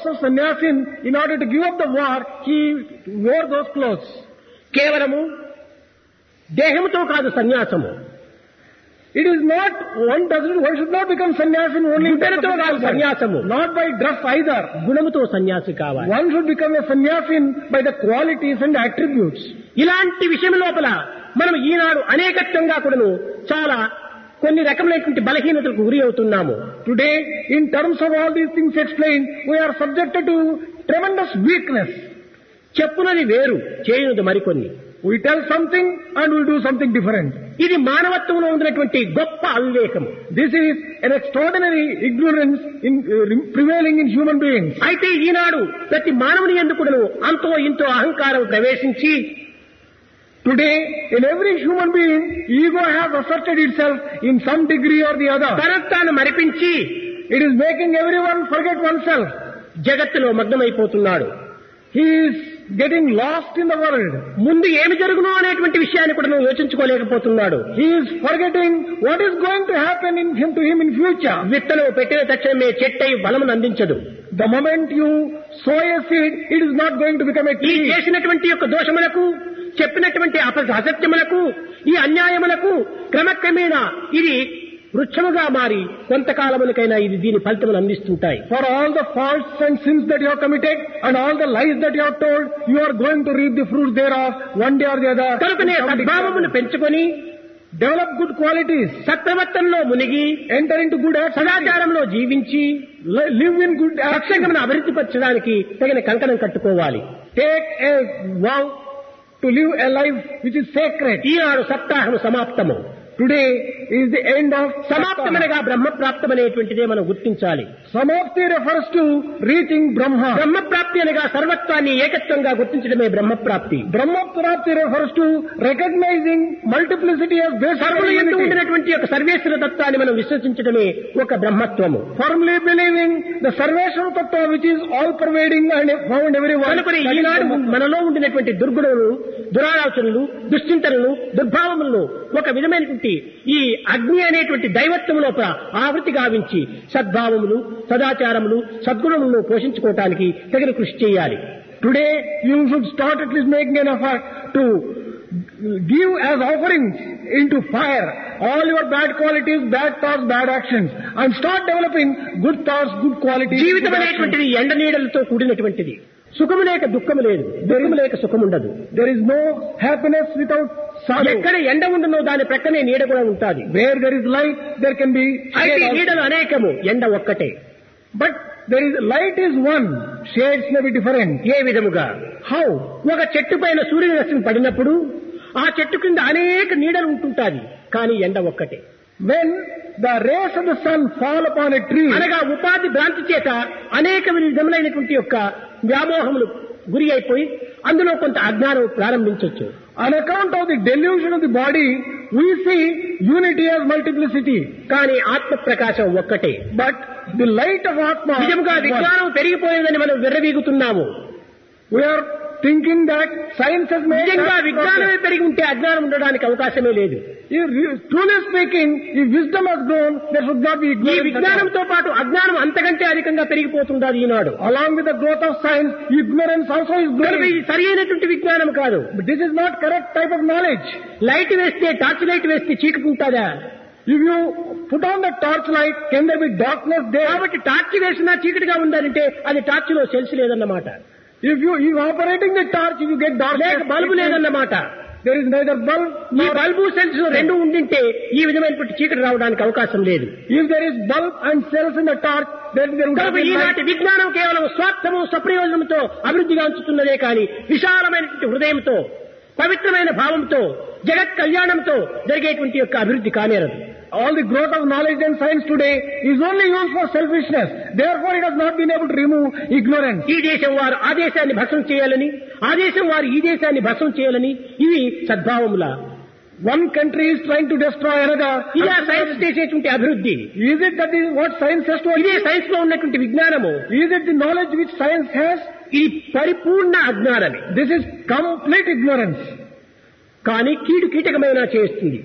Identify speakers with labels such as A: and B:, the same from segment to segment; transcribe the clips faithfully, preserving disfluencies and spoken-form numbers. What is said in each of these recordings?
A: of sannyasin, in order to give up the war, he wore those clothes.
B: కేవలము దేహముతో కాదు సన్యాసము.
A: It is not, one doesn't, one should not become sannyasin only in
B: గుణముతో కాదు సన్యాసము.
A: not by dress either.
B: గుణముతో సన్యాసి కావాలి.
A: One should become a sannyasin by the qualities and attributes.
B: ఇలాంటి విషయం లోపల మనం ఈనాడు అనేకత్వంగా కూడాను చాలా కొన్ని రకములైనటువంటి బలహీనతలకు గురి అవుతున్నాము.
A: Today, in terms of all these things explained, we are subjected to tremendous weakness.
B: చెప్పునది వేరు, చేయనిది మరికొన్ని.
A: We tell something and we do something different.
B: ఇది మానవత్వంలో ఉన్నటువంటి గొప్ప అవివేకము.
A: This is an extraordinary ignorance in, uh, prevailing in human beings.
B: అయితే ఈనాడు ప్రతి మానవుని యందు కూడాను అంతో ఇంతో అహంకారం ప్రవేశించి,
A: today in every human being, ego has asserted itself in some degree or the other.
B: తనను తాను మరిపించి,
A: it is making everyone forget oneself.
B: జగత్తులో మగ్నమైపోతున్నాడు.
A: He is getting lost in the world.
B: ముందు ఏమి జరుగునో అనేటువంటి విషయాన్ని కూడా యోచించుకోలేకపోతున్నాడు.
A: He is forgetting what is going to happen in him to him in future.
B: విత్తనం పెట్టిన తక్షణమే చెట్టై బలమును అందించదు.
A: The moment you sow a seed, it is not going to become a
B: ఈ
A: tree.
B: చేసినటువంటి యొక్క దోషములకు, చెప్పినటువంటి అసత్యములకు, ఈ అన్యాయములకు క్రమక్రమేణా ఇది వృక్షముగా మారి కొంతకాలములకైనా ఇది దీని ఫలితములు అందిస్తుంటాయి.
A: For all the faults and sins that you have committed and all the lies that you have told, you are going to reap the fruits thereof one day or the other.
B: కనుకనే సద్భావమును పెంచుకొని,
A: develop good qualities,
B: సత్ప్రవర్తనలో మునిగి,
A: enter into good acts,
B: సదాచారంలో జీవించి,
A: live in good acts,
B: రక్షణను అభివృద్ధిపరచడానికి తగిన కంకణం కట్టుకోవాలి.
A: take a vow to live a life which is sacred.
B: Eenadu సప్తాహము సమాప్తము.
A: Today is the end of
B: సమాప్తమనగా బ్రహ్మప్రాప్తం అనేటువంటిదే మనం గుర్తించాలి.
A: Samapti refers to reaching Brahma.
B: బ్రహ్మప్రాప్తి అనగా సర్వత్వాన్ని ఏకత్వంగా గుర్తించడమే బ్రహ్మప్రాప్తి.
A: Brahmaprapti refers to recognizing multiplicity as basic
B: సర్వుల యందు
A: unity.
B: ఉండినటువంటి యొక్క సర్వేశ్వర తత్వాన్ని మనం విశ్వసించడమే ఒక బ్రహ్మత్వము.
A: Firmly believing the Sarveshwara Tattva which is all pervading and found everywhere.
B: కనుకనే ఈనాడు మనలో ఉండినటువంటి దుర్గుణములు, దురాలోచనలు, దుశ్చింతనలు, దుర్భావములను ఒక విధమైనటువంటి ఈ అగ్ని అనేటువంటి దైవత్వం లోపల ఆవృతి గావించి సద్భావములు, సదాచారములు, సద్గుణములను పోషించుకోవటానికి తగిన కృషి చేయాలి.
A: Today you should start at least making an effort to give as offerings into fire all your bad qualities, bad thoughts, bad actions, and start developing good thoughts, good qualities.
B: జీవితం అనేటువంటిది ఎండ నీడలతో కూడినటువంటిది. సుఖము లేక దుఃఖము లేదు, దుఃఖము లేక సుఖము ఉండదు.
A: There is no happiness without sorrow.
B: ఎక్కడ ఎండ ఉండనో దాని ప్రక్కనే నీడ కూడా ఉంటుంది.
A: Where there is light, there can be
B: అయితే
A: shade.
B: నీడలు అనేకము, ఎండ ఒక్కటే.
A: But there is light is one, shades may be different.
B: ఏ విధముగా?
A: How?
B: ఒక చెట్టు పైన సూర్యరశ్మి పడినప్పుడు ఆ చెట్టు కింద అనేక నీడలు ఉంటుంటాయి, కానీ ఎండ ఒక్కటే.
A: When the rays of the sun fall upon a tree,
B: అనగా ఉపాధి భ్రాంతి చేత అనేక విధములైనటువంటి యొక్క వ్యామోహములు గురి అయిపోయి అందులో కొంత అజ్ఞానం ప్రారంభించవచ్చు.
A: on account of the delusion of the body, we see unity as multiplicity.
B: కానీ ఆత్మ ప్రకాశం ఒక్కటే.
A: But the light of Atma,
B: నిజముగా విజ్ఞానం పెరిగిపోయిందని మనం విర్రవీగుతున్నాము.
A: we are thinking that science has made
B: నిజంగా
A: us
B: విజ్ఞానమే
A: perfect.
B: పెరిగి ఉంటే అజ్ఞానం ఉండడానికి అవకాశమే లేదు.
A: If, truly speaking, if wisdom has grown, there should not be
B: ఈ
A: ignorance.
B: విజ్ఞానంతో పాటు అజ్ఞానం అంతకంటే అధికంగా పెరిగిపోతుండాలి ఈనాడు.
A: Along with the growth of science, ignorance also is
B: కనుక
A: growing.
B: ఇది సరి అయినటువంటి విజ్ఞానం కాదు.
A: But this is not correct type of knowledge.
B: Light వేస్తే, టార్చ్ లైట్ వేస్తే చీకటి ఉంటుందా?
A: If you put on the torch light, can there be darkness there?
B: కాబట్టి టార్చ్ వేసినా చీకటిగా ఉండాలంటే అది టార్చ్ లో సెల్స్ లేదన్నమాట.
A: If you, if operating the torch, if you get dark,
B: లేక బల్బు లేదన్నమాట.
A: there is neither bulb
B: ఈ
A: nor
B: బల్బు సెల్స్ రెండు ఉండింటే ఈ విధమైనటువంటి చీకటి రావడానికి అవకాశం లేదు.
A: if there is bulb and cells in the torch, then there would
B: కనుక
A: be light.
B: ఈనాటి విజ్ఞానం కేవలం స్వార్థము, స్వప్రయోజనంతో అభివృద్ధిగా ఉంచుతున్నదే కానీ విశాలమైనటువంటి హృదయంతో, పవిత్రమైన భావంతో, జగత్ కళ్యాణంతో జరిగేటువంటి యొక్క అభివృద్ధి కానేరదు.
A: All the growth of knowledge and science today is only used for selfishness. Therefore, it has not been able to remove ignorance.
B: ఈ దేశం వారు ఆ దేశాన్ని భస్మం చేయాలని, ఆ దేశం వారు ఈ దేశాన్ని భస్మం చేయాలని, ఇవి సద్భావముల.
A: One country is trying to destroy another.
B: ఇదే సైన్స్ చేసేటువంటి అభివృద్ధి.
A: Is it that is what science has to
B: ఇదే
A: achieve?
B: సైన్స్ లో ఉన్నటువంటి విజ్ఞానము.
A: Is it the knowledge which science has?
B: ఇది పరిపూర్ణ అజ్ఞానమే.
A: This is complete ignorance.
B: కానీ కీడు కీటకమైన చేస్తుంది.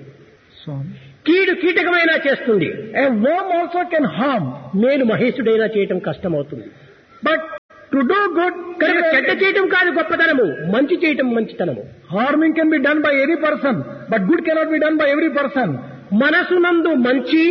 B: కీడు కీటకమైనా చేస్తుంది.
A: A worm also can harm.
B: మేలు మహేశుడైనా చేయటం కష్టమవుతుంది.
A: But To do good,
B: కనుక చెడ్డ చేయటం కాదు గొప్పతనము, మంచి చేయటం మంచితనము.
A: harming can be done by any person, but good cannot be done by every person.
B: మనసునందు మంచి,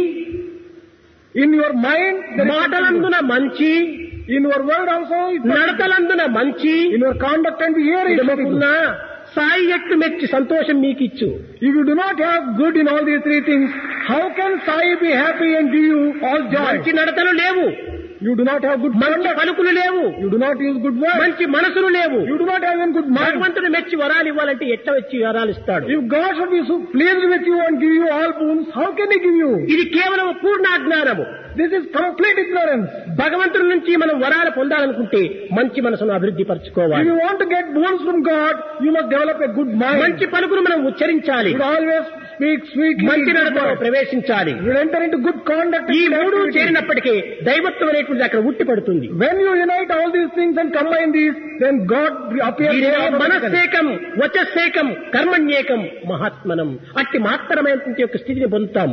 A: In your mind, there is
B: మాటలందున మంచి,
A: in your word also, it's
B: నడతలందున మంచి,
A: in your conduct and behavior, it's
B: ఇదముకున్న Sai ఎట్లు మెచ్చి సంతోషం మీకిచ్చు.
A: If you do not have good in all these three things, how can Sai be happy and give you all joy?
B: మంచి నడతలు లేవు,
A: You do not have good
B: మంచి
A: conduct.
B: పలుకులు లేవు,
A: You do not use good words.
B: మంచి మనసులు లేవు.
A: You do not have even good mind.
B: భగవంతుడు మెచ్చి వరాలు ఇవ్వాలంటే ఎట్ట వచ్చి వరాలు ఇస్తాడు?
A: If God should be so pleased with you and give you all boons, how can He give you?
B: ఇది కేవలం పూర్ణ అజ్ఞానము.
A: This is complete ignorance.
B: భగవంతుడి నుంచి మనం వరాలు పొందాలనుకుంటే మంచి మనసును అభివృద్ధి
A: If
B: పరచుకోవాలి.
A: you want to get boons from God, you must develop a good mind.
B: మంచి పలుకును మనం ఉచ్చరించాలి,
A: You should always speak sweetly.
B: మంచి
A: good
B: నడతలో
A: words.
B: ప్రవేశించాలి.
A: You should enter into good conduct.
B: ఈ
A: and good
B: మూడు
A: activity.
B: చేరినప్పటికీ దైవత్వం అనేటువంటిది అక్కడ ఉట్టి పడుతుంది.
A: When you unite all these things and combine these, then God appears.
B: దీనినే
A: there automatically.
B: మనస్సేకం, వచస్సేకం, కర్మణ్యేకం, మహాత్మనం. అట్టి మాత్రమైనటువంటి యొక్క స్థితిని పొందుతాం.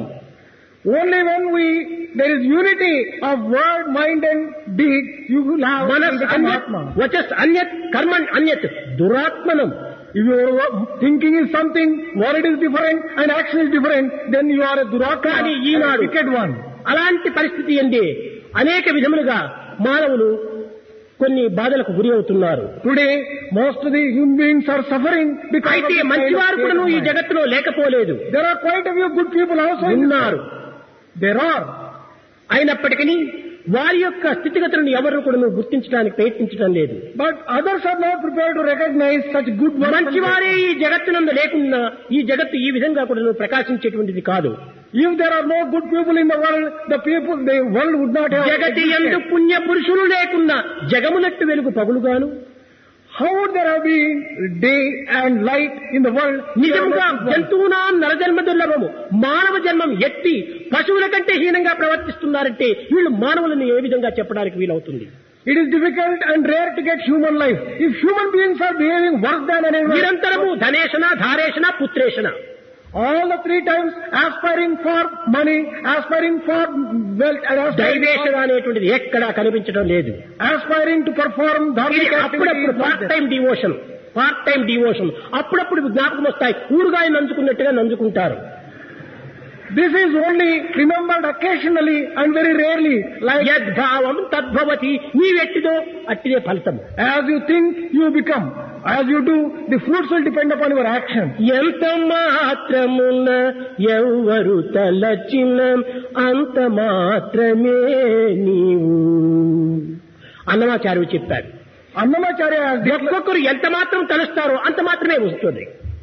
A: Only when we there is unity of word, mind, and deed, you will have
B: మనస్
A: become
B: అన్యత్,
A: Atma.
B: వచస్ అన్యత్, కర్మణ్ అన్యత్, దురాత్మనం.
A: If your thinking is something, word is different, and action is different, then you are a duratma,
B: కానీ
A: a
B: Eenadu
A: wicked one.
B: అలాంటి పరిస్థితి ఎందే అనేక విధములుగా మానవులు కొన్ని బాధలకు గురి అవుతున్నారు.
A: Today, most of the human beings are suffering because of
B: అయితే
A: this kind of
B: మంచివారు
A: state
B: కూడా
A: of
B: ఈ
A: mind.
B: జగత్తులో లేకపోలేదు,
A: There are quite a few good people also in this
B: ఉన్నారు.
A: world. There are.
B: అయినప్పటికీ వారి యొక్క స్థితిగతులను ఎవరు కూడా గుర్తించడానికి ప్రయత్నించడం లేదు.
A: But others are not prepared to recognize such good works.
B: మంచివారే ఈ జగత్తునందు లేకున్నా ఈ జగత్తు ఈ విధంగా కూడా ప్రకాశించేటువంటిది కాదు.
A: If there are no good people in the world, the people, the world would not have
B: జగతి ఎందు
A: existed.
B: పుణ్య పురుషులు లేకున్నా జగమునట్టు వెలుగు పగులుగాను.
A: How would there have been day and light in the world?
B: నిజంగా జంతువునా నరజన్మ దుర్లభము, మానవ జన్మం ఎత్తి పశువుల కంటే హీనంగా ప్రవర్తిస్తున్నారంటే వీళ్ళు మానవులను ఏ విధంగా చెప్పడానికి వీలవుతుంది?
A: It is difficult and rare to get human life. If human beings are behaving worse than anyone,
B: నిరంతరము ధనేషణ, ధారేషణ, పుత్రేషణ,
A: all the three times aspiring for money, aspiring for wealth, and aspiring,
B: దైవేషణ అనేటువంటిది ఎక్కడా కనిపించడం లేదు.
A: aspiring to perform
B: ఇది
A: dharmic
B: అప్పుడప్పుడు
A: activities.
B: Part time devotion, part time devotion అప్పుడప్పుడు జ్ఞాపకం వస్తాయి. ఊరుగాయ నంచుకున్నట్టుగా నంచుకుంటారు.
A: This is only remembered occasionally and very rarely. Like
B: యద్భావం తద్భవతి, నీవెట్టిదో అట్టిదే ఫలితం.
A: as you think, you become. As you do, the fruits will depend upon your action.
B: ఎంత మాత్రమున ఎవ్వరు తలచిన అంత మాత్రమే నీవు అన్నమాచార్యుడు చెప్పాడు.
A: Annamacharya has declared,
B: ఒక్కొక్కరు ఎంత మాత్రం తలుస్తారో అంత మాత్రమే వస్తుంది.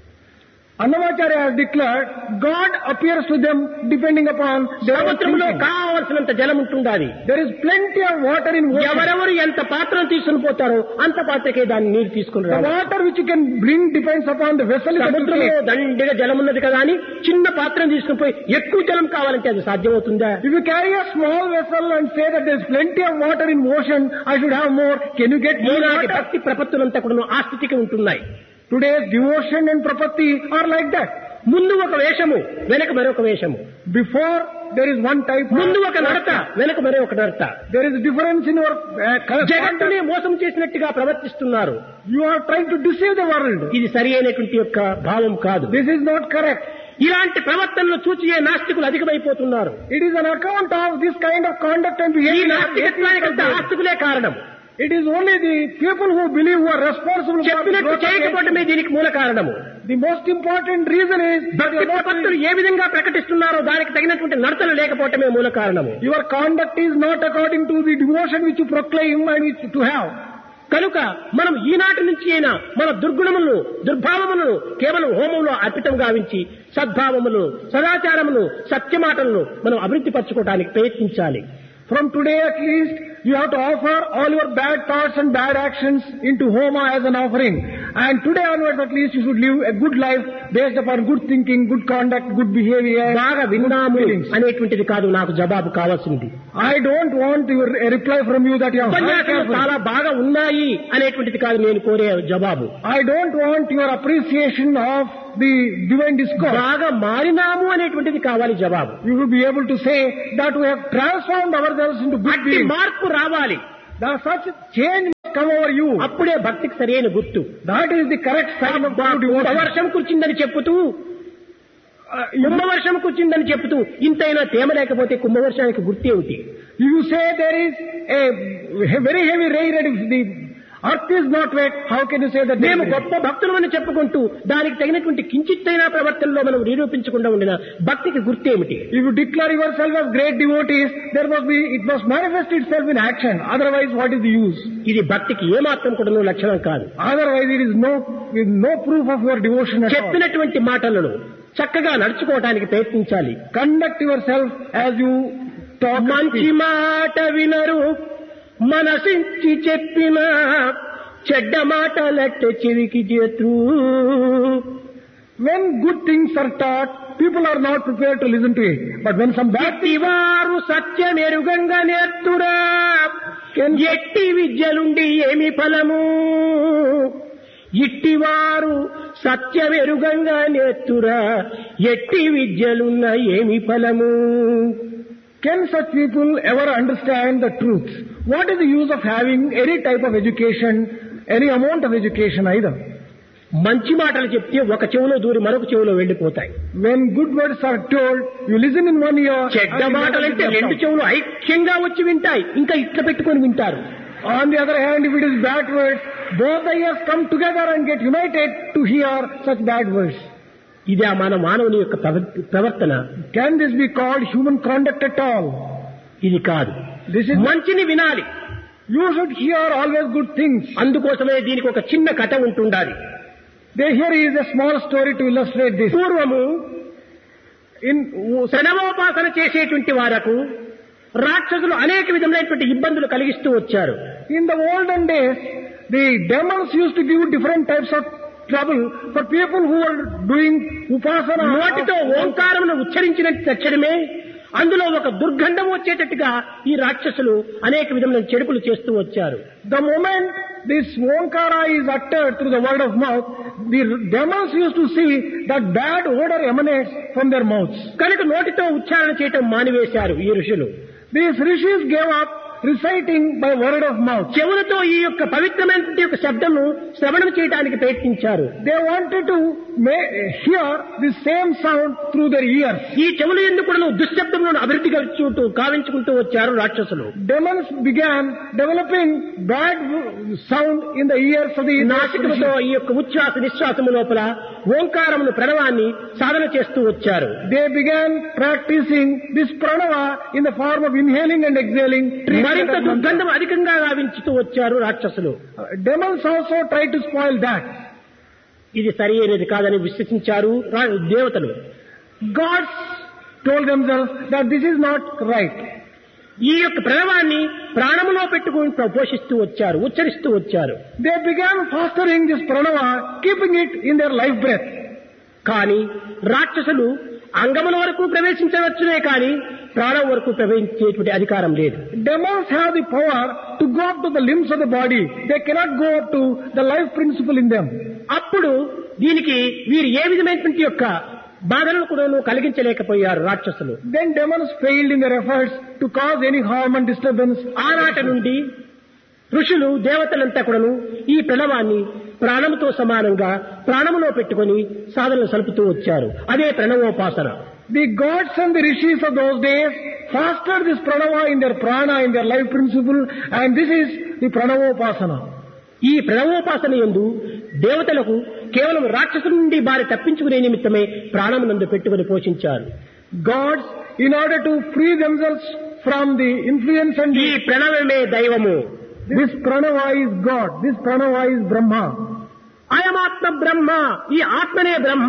A: Annamacharya has declared, God appears to them depending upon their own
B: సముద్రంలో
A: thinking.
B: కావలసినంత జలం ఉంటుండాలి.
A: There is plenty of water in ocean.
B: ఎవరెవరు ఎంత పాత్రను తీసుకుని పోతారో అంత పాత్రకే దాన్ని నీరు తీసుకుని
A: The
B: రావాలి.
A: water which you can bring depends upon the vessel that you
B: సముద్రంలో
A: take.
B: దండిగా జలం ఉన్నది కదా అని చిన్న పాత్రను తీసుకుని పోయి ఎక్కువ జలం కావాలంటే అది సాధ్యమవుతుందా?
A: If you carry a small vessel and say that there is plenty of water in ocean, I should have more. Can you get more
B: ఈనాటి
A: water?
B: భక్తి ప్రపత్తులంతా కూడా ఆ స్థితికి ఉంటున్నాయి.
A: Today's devotion and prapatti are like that.
B: ముందు ఒక వేషము, వెనక మరొక వేషము.
A: Before there is one type.
B: ముందు ఒక నడత, వెనక మరొక నడత.
A: There is a difference in your uh,
B: జగత్తునే
A: conduct.
B: మోసం చేసినట్టుగా ప్రవర్తిస్తున్నారు.
A: You are trying to deceive the world.
B: ఇది సరి అయినటువంటి యొక్క భావం కాదు.
A: This is not correct.
B: ఇలాంటి ప్రవర్తనలు చూచియే నాస్తికులు అధికమైపోతున్నారు.
A: It is an account of this kind of conduct and
B: ఈ
A: behavior.
B: నాస్తికత్వానికంతా ఆస్తికులే కారణం.
A: It is only the people who believe who are responsible for the
B: చెప్పినట్టు
A: growth of
B: చేయకపోవటమే దీనికి మూల కారణము.
A: The most important reason is that
B: భక్తి
A: you are not-
B: ప్రపత్తులు ఏ విధంగా ప్రకటిస్తున్నారో దానికి తగినటువంటి నడతలు లేకపోవటమే మూల కారణము.
A: your conduct is not according to the devotion which you proclaim and which to have.
B: కనుక మనం ఈనాటి నుంచి అయినా మన దుర్గుణములను, దుర్భావములను కేవలం హోమంలో అర్పితం గావించి సద్భావములు, సదాచారములు, సత్యమాటలను మనం అభివృద్ధి పరచుకోవడానికి ప్రయత్నించాలి.
A: From today at least, you have to offer all your bad thoughts and bad actions into Homa as an offering. And today onwards at least you should live a good life based upon good thinking, good conduct, good behavior.
B: బాగా విన్నాము అనేటువంటిది కాదు నాకు జవాబు కావాల్సింది.
A: I don't want your, a reply from you that you have heard
B: ఉపన్యాసాలు
A: carefully.
B: చాలా బాగా ఉన్నాయి అనేటువంటిది కాదు నేను కోరే జవాబు.
A: I don't want your appreciation of the divine discourse.
B: బాగా మారినాము అనేటువంటిది కావాలి జవాబు.
A: You will be able to say that we have transformed ourselves into good
B: అట్టి
A: beings.
B: మార్పు రావాలి.
A: The such change come over you.
B: అప్పుడే భక్తికి సరైన గుర్తు.
A: That is the correct sign of true devotion.
B: వర్షం కురిచిందని చెప్పుతూ కుంభవర్షం కురిచిందని చెప్పుతూ ఇంతైనా తేమ లేకపోతే కుంభవర్షానికి గుర్తు ఏమిటి?
A: You say there is a very heavy rain and the earth is not wet. How can you say that?
B: మేము గొప్ప భక్తులమని చెప్పుకుంటూ దానికి తగినటువంటి కించిత్తైనా ప్రవర్తనలో మనం నిరూపించకుండా ఉండిన భక్తికి గుర్తు ఏమిటి?
A: If you declare yourself as great devotees, there must be, it must manifest itself in action. Otherwise, what is the use?
B: ఇది భక్తికి ఏమాత్రం కూడా లక్షణం కాదు.
A: Otherwise, it is no, no proof of your devotion at all.
B: చెప్పినటువంటి మాటలను చక్కగా నడుచుకోవడానికి ప్రయత్నించాలి.
A: Conduct yourself as you talk.
B: మంచి మాట వినరు మనసించి చెప్పిన చెడ్డ మాటలట్టే చెవికి చేతు.
A: When good things are taught, people are not prepared to listen to it. But when some bad things
B: వారు సత్యమెరుగంగా నేర్తురా ఎట్టి విద్యలుండి ఏమి ఫలము. ఇట్టివారు సత్యమెరుగంగా నేర్తురా ఎట్టి విద్యలున్న ఏమి ఫలము.
A: Can such people ever understand the truth? What is the use of having any type of education, any amount of education either?
B: మంచి మాటలు చెప్తే ఒక చెవులో దూరి మరొక చెవులో వెళ్లిపోతాయి.
A: When good words are told, you listen in one ear.
B: చెడ్డ మాటలంటే రెండు చెవులు ఐక్యంగా వచ్చి వింటాయి, ఇంకా ఇట్లా పెట్టుకొని వింటారు.
A: On the other hand, if it is bad words, both the ears come together and get united to hear such bad words.
B: ఇది మన మానవుని యొక్క ప్రవర్తన.
A: Can this be called human conduct at all?
B: ఇది కాదు.
A: This is
B: మంచిని వినాలి.
A: You should hear always good things.
B: అందుకోసమే దీనికి ఒక చిన్న కథ ఉంటుండాలి.
A: There here is a small story to illustrate this.
B: పూర్వము ఇన్ ప్రణవోపాసన చేసేటువంటి వారకు రాక్షసులు అనేక విధమైనటువంటి ఇబ్బందులు కలిగిస్తూ వచ్చారు.
A: In the olden days, the demons used to give different types of trouble for people who are doing upasana.
B: నోటితో ఓంకారమును ఉచ్చరించిన తక్షణమే అందులో ఒక దుర్గంధం వచ్చేటట్టుగా ఈ రాక్షసులు అనేక విధమైన చెడుపులు చేస్తూ వచ్చారు.
A: The moment this Onkara is uttered through the word of mouth, the demons used to see that bad odor emanates from their mouths.
B: కనుక నోటితో ఉచ్చారణ చేయటం మానివేశారు ఈ ఋషులు.
A: These rishis gave up reciting by word of mouth.
B: చెవులతో ఈ యొక్క పవిత్రమైన యొక్క శబ్దము శ్రవణం చేయడానికి ప్రయత్నించారు.
A: They wanted to hear the same sound through their ears.
B: ఈ చెవుల ఎందుకు కూడా దుశ్శబ్దములను అభివృద్ధి కలుచుకుంటూ కావించుకుంటూ వచ్చారు రాక్షసులు.
A: Demons began developing bad sound in the ears of the
B: నాసికముతో ఈ యొక్క ఉచ్ఛ్వాస నిశ్వాసము లోపల ఓంకారమును ప్రణవాన్ని సాధన చేస్తూ వచ్చారు.
A: They began practicing this pranava in the form of inhaling and exhaling.
B: మరింత దుర్గంధం అధికంగా గావించుతూ వచ్చారు రాక్షసులు.
A: Demons also tried to spoil that.
B: ఇది సరి అయినది కాదని విశ్వసించారు దేవతలు.
A: Gods told themselves that this is not right.
B: ఈ యొక్క ప్రణవాన్ని ప్రాణములో పెట్టుకుని పోషిస్తూ వచ్చారు, ఉచ్చరిస్తూ వచ్చారు.
A: They began fostering this pranava, keeping it in their life breath.
B: కానీ రాక్షసులు అంగముల వరకు ప్రవేశించవచ్చునే కానీ ప్రాణం వరకు ప్రవేశించేటువంటి అధికారం లేదు.
A: Demons have the power to go up to the limbs of the body. They cannot go up to the life principle in them.
B: అప్పుడు దీనికి వీరు ఏ విధమైనటువంటి యొక్క బాధలను కూడా కలిగించలేకపోయారు రాక్షసులు.
A: Then demons failed in their efforts to cause any harm and disturbance.
B: ఆనాట నుండి ఋషులు దేవతలంతా కూడాను ఈ ప్రణవాన్ని ప్రాణముతో సమానంగా ప్రాణములో పెట్టుకొని సాధనలు సలుపుతూ వచ్చారు. అదే ప్రణవోపాసన.
A: The gods and the rishis of those days fostered this pranava in their prana, in their life principle, and this is the pranavopasana.
B: ఈ ప్రణవోపాసన యందు దేవతలకు కేవలం రాక్షసుల నుండి బారి తప్పించుకునే నిమిత్తమే ప్రాణమునందు పెట్టుకుని పోషించారు.
A: Gods, in order to free themselves from the influence and
B: ఈ ప్రణవమే దైవము.
A: This pranava is God. This pranava is Brahma.
B: అయమాత్మ బ్రహ్మ. ఈ ఆత్మనే బ్రహ్మ.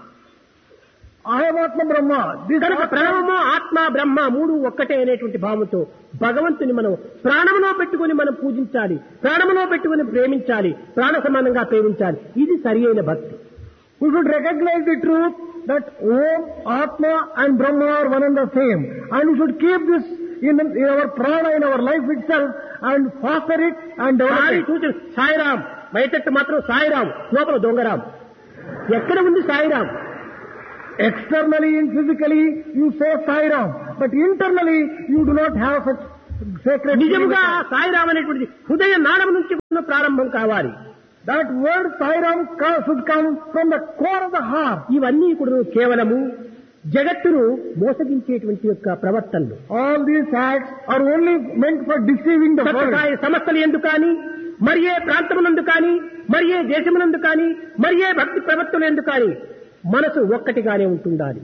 A: అయమాత్మ బ్రహ్మ.
B: కనుక ప్రణవము ఆత్మ బ్రహ్మ మూడు ఒక్కటే అనేటువంటి భావంతో భగవంతుని మనం ప్రాణములో పెట్టుకుని మనం పూజించాలి, ప్రాణములో పెట్టుకుని ప్రేమించాలి, ప్రాణ సమానంగా ప్రేమించాలి. ఇది సరి అయిన భక్తి.
A: We should recognize the truth that Om, Atma and Brahma are one and the same. And we should keep this in, in our prana, in our life itself, and foster it and develop it.
B: Sairam బయటట్టు మాత్రం సాయిరాం, లోపల దొంగరాం. ఎక్కడ ఉంది Sairam?
A: Externally and physically you say Sairam, but internally you do not have such sacred.
B: నిజముగా సాయిరాం అనేటువంటిది హృదయ నాళం నుంచి హృదయంలో ప్రారంభం కావాలి.
A: That word Sai Ram should come from the core of the heart.
B: ఇవన్నీ కూడా కేవలము జగత్తును మోసగించేటువంటి యొక్క ప్రవర్తనలు.
A: All these acts are only meant for deceiving the world.
B: సత్కాయ సంస్థలు ఎందుకు కానీ, మరి ఏ ప్రాంతమునందు కానీ, మరి ఏ దేశమునందు కానీ, మరి ఏ భక్తి ప్రవర్తనలు ఎందుకు కానీ మనసు ఒక్కటిగానే ఉంటుండాలి.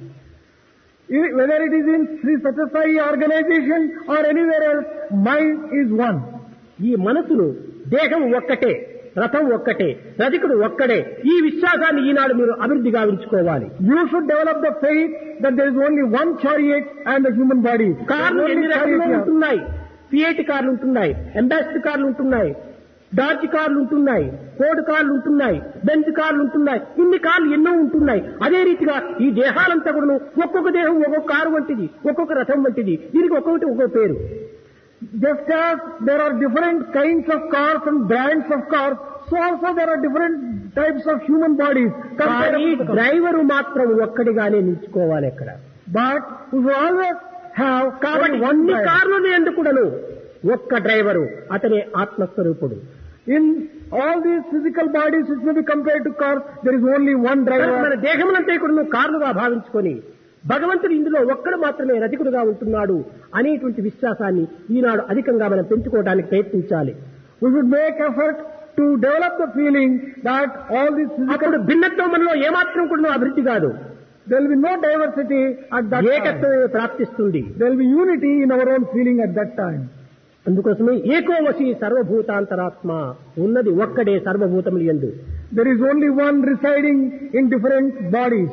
A: Whether it is in Sri Satya Sai organization or anywhere else, mind is one.
B: ఈ మనసును దేహం ఒక్కటే, రథం ఒక్కటే, రథికుడు ఒక్కడే, ఈ విశ్వాసాన్ని ఈనాడు మీరు అభివృద్ధి గావించుకోవాలి.
A: You should develop the faith that there is only one chariot and the human body.
B: కార్లు ఎన్ని రకాలు ఉంటున్నాయి. ఫియట్ కార్లు ఉంటున్నాయి, అంబాసిడర్ కార్లు ఉంటున్నాయి, డార్జ్ కార్లు ఉంటున్నాయి, ఫోర్డ్ కార్లు ఉంటున్నాయి, బెంజ్ కార్లు ఉంటున్నాయి. ఇన్ని కార్లు ఎన్నో ఉంటున్నాయి. అదే రీతిగా ఈ దేహాలంతా కూడా ఒక్కొక్క దేహం ఒక్కొక్క కారు వంటిది, ఒక్కొక్క రథం వంటిది. దీనికి ఒక్కొక్కటి ఒక్కొక్క పేరు.
A: Just as there are different kinds of cars and brands of cars, so also there are different types of human bodies.
B: కానీ డ్రైవరు మాత్రం ఒక్కడిగానే నిలుచుకోవాలి అక్కడ.
A: But we will always have
B: కాబట్టి అన్ని కార్లు ఎందుకు కూడాను ఒక్క డ్రైవరు, అతనే ఆత్మస్వరూపుడు.
A: In all these physical bodies which may be compared to cars, there is only one driver.
B: మన దేహమునంతా కూడా కార్లుగా భావించుకొని భగవంతుడు ఇందులో ఒక్కడు మాత్రమే రథికుడుగా ఉంటున్నాడు అనేటువంటి విశ్వాసాన్ని ఈనాడు అధికంగా మనం పెంచుకోవడానికి ప్రయత్నించాలి.
A: We should make effort to develop the feeling that all these physical...
B: అప్పుడు భిన్నత్వం మనలో ఏమాత్రం కూడా అభివృద్ధి కాదు.
A: There will be no diversity at that time.
B: ఏకత్వమే ప్రాప్తిస్తుంది.
A: There will be unity in our own feeling at that time.
B: అందుకోసమే ఏకోవశి సర్వభూతాంతరాత్మ, ఉన్నది ఒక్కడే సర్వభూతములు యందు.
A: There is only one residing in different bodies.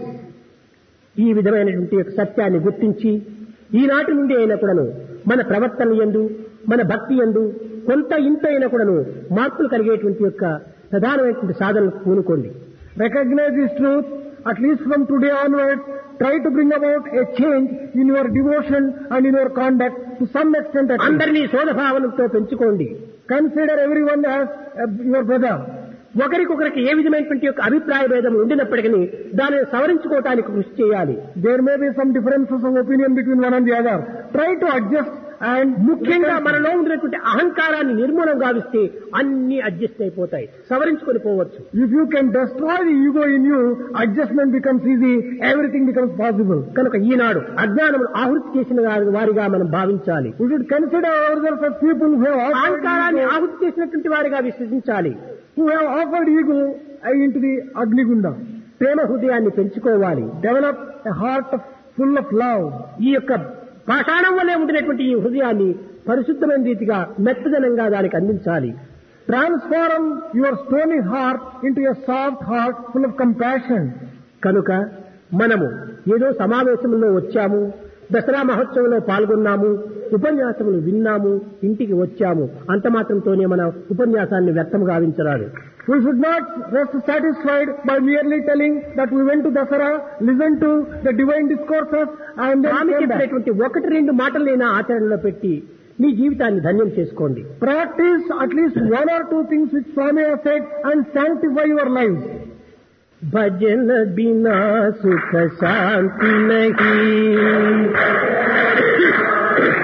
B: ఈ విధమైనటువంటి సత్యాన్ని గుర్తించి ఈనాటి నుండి అయినా కూడాను మన ప్రవర్తన యందు, మన భక్తి యందు కొంత ఇంత అయినా కూడాను మార్పులు కలిగేటువంటి యొక్క ప్రధానమైనటువంటి సాధనలు పూనుకోండి.
A: Recognize this truth. At least from today onwards, try to bring about a change in your devotion and in your conduct to some extent.
B: అందరినీ సోదభావనతో పెంచుకోండి.
A: Consider everyone as uh, your brother.
B: ఒకరికొకరికి ఏ విధమైనటువంటి యొక్క అభిప్రాయ భేదం ఉండినప్పటికీ దానిని సవరించుకోవటానికి కృషి చేయాలి.
A: There may be some differences of opinion between one and the other. Try to adjust. And
B: ముఖ్యంగా మనలో ఉన్నటువంటి అహంకారాన్ని నిర్మూలన గావిస్తే అన్ని అడ్జస్ట్ అయిపోతాయి, సవరించుకొని పోవచ్చు.
A: If you can destroy the ego in you, adjustment becomes easy, everything becomes possible.
B: కనుక ఈనాడు అజ్ఞానమును ఆహుతి చేసిన వారిగా మనం భావించాలి.
A: We should consider ourselves as people who have
B: అహంకారాన్ని ఆహుతి చేసినటువంటి వారిగా విశ్వసించాలి.
A: Who have offered ego into the Agnigunda.
B: ప్రేమ హృదయాన్ని పెంచుకోవాలి.
A: Develop a heart full of love.
B: ఈ యొక్క పాషాణం వల్లే ఉండినటువంటి ఈ హృదయాన్ని పరిశుద్ధమైన రీతిగా మెత్తదనంగా దానికి అందించాలి.
A: Transform your stony heart into a soft heart full of compassion.
B: కనుక మనము ఏదో సమావేశంలో వచ్చాము, దసరా మహోత్సవంలో పాల్గొన్నాము, ఉపన్యాసములు విన్నాము, ఇంటికి వచ్చాము, అంత మాత్రంతోనే మన ఉపన్యాసాన్ని వ్యర్థం గావించరాదు.
A: We should not rest satisfied by merely telling that we went to Dasara, listened to the divine discourses and then came back.
B: ఒకటి రెండు మాటలైనా ఆచరణలో పెట్టి మీ జీవితాన్ని ధన్యం చేసుకోండి.
A: Practice at least one or two things which Swami has said and sanctify your lives.
B: भजन बिना सुख शांति नहीं.